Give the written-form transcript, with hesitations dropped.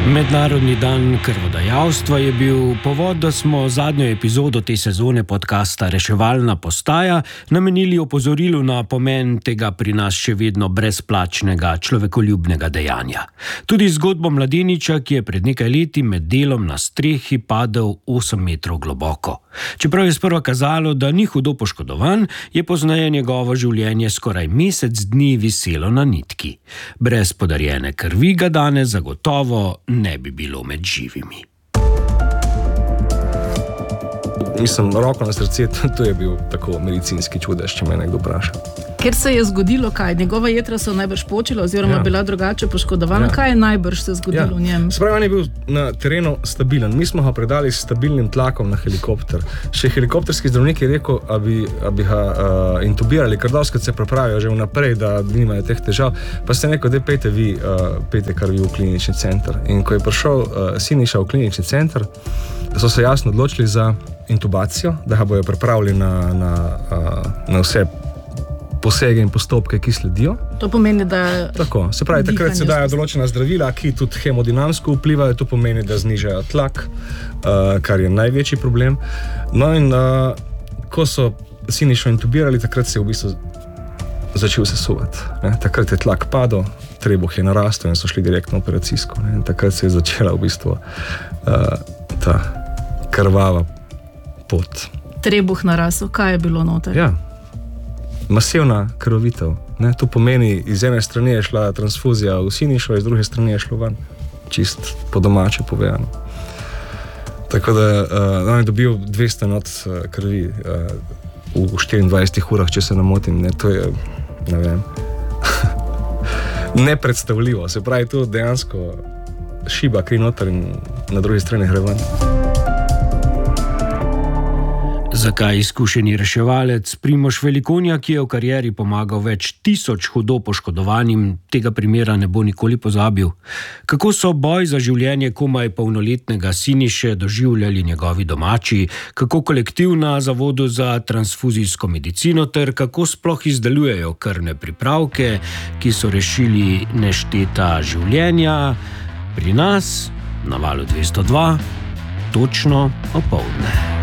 Mednarodni dan krvodajalstva je bil povod, da smo zadnjo epizodo te sezone podcasta Reševalna postaja namenili opozorilu na pomen tega pri nas še vedno brezplačnega človekoljubnega dejanja. Tudi zgodbo mladeniča, ki je pred nekaj leti med delom na strehi padel 8 metrov globoko. Čeprav je sprva kazalo, da ni hudo poškodovan, je pozneje njegovo življenje skoraj mesec dni viselo na nitki. Brez podarjene krvi ga danes zagotovo ne bi bilo med živimi. Mislim, roko na srce, to je bil tako medicinski čudež, če me nekdo vpraša. Ker se je zgodilo kaj? Njegova jetra so najbrž počila oziroma bila drugače poškodovana. Kaj je najbrž se zgodilo v njem? Spravi, on je bil na terenu stabilen. Mi smo ga predali s stabilnim tlakom na helikopter. Še helikopterski zdravnik je rekel, abi ga intubirali, ker doskrat se prepravijo že vnaprej, da nimajo teh težav. Pa ste rekel, da pejte kar vi v klinični center. In ko je prišel Siniša v klinični center, so se jasno odločili za intubacijo, da ga bojo pripravili na vse posege in postopke, ki sledijo. To pomeni, da... Tako, se pravi, takrat se dajo določena zdravila, ki tudi hemodinamsko vplivajo, to pomeni, da znižajo tlak, kar je največji problem. No in ko so Sinišo intubirali, takrat se je v bistvu začel sesuvati. Takrat je tlak padel, trebuh je narastel in so šli direktno operacijsko. Takrat se je začela v bistvu ta krvava pot. Trebuh narasel, kaj je bilo noter? Ja. Masivna krvavitev. To pomeni, iz ene strani je šla transfuzija v Sinišo, iz druge strani je šlo ven. Čist po domače povedano. Tako da on je dobil 200 not krvi v 24 urah, če se ne motim. To je, ne vem, nepredstavljivo. Se pravi, to dejansko šiba kri noter in na drugi strani gre ven. Zakaj izkušeni reševalec Primož Velikonja, ki je v karieri pomagal več tisoč hudo poškodovanim, tega primera ne bo nikoli pozabil? Kako so boj za življenje komaj polnoletnega Siniše doživljali njegovi domači, kako kolektiv na Zavodu za transfuzijsko medicino ter kako sploh izdelujejo krvne pripravke, ki so rešili nešteta življenja, pri nas na Valu 202 točno opoldne.